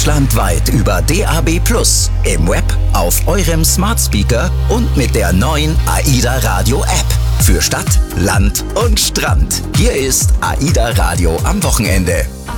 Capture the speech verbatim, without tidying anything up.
Deutschlandweit über D A B plus, im Web, auf eurem Smart Speaker und mit der neuen AIDA Radio App. Für Stadt, Land und Strand. Hier ist AIDA Radio am Wochenende.